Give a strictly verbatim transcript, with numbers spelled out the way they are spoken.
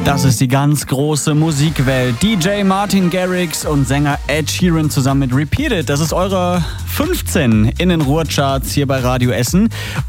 Das ist die ganz große Musikwelt. D J Martin Garrix und Sänger Ed Sheeran zusammen mit Repeat It. Das ist eure fünfzehn in den Ruhrcharts hier bei Radio Essen.